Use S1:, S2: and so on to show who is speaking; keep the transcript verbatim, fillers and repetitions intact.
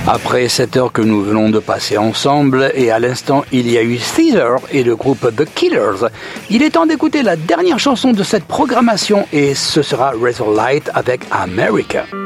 S1: Après cette heure que nous venons de passer ensemble, et à l'instant il y a eu Caesar et le groupe The Killers, il est temps d'écouter la dernière chanson de cette programmation et ce sera Razorlight avec America.